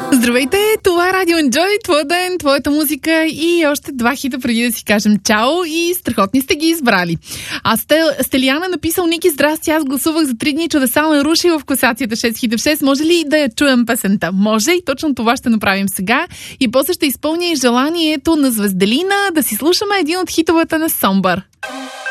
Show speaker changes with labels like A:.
A: Здравейте, това е Радио Enjoy, твой ден, твоята музика и още два хита преди да си кажем чао и страхотни сте ги избрали. Стелияна написал: Ники, здрасти, аз гласувах за 3 дни чудеса на Руши в класацията 6 хита в 6. Може ли да я чуем песента? Може и точно това ще направим сега. И после ще изпълня и желанието на Звезделина да си слушаме един от хитовете на Somber.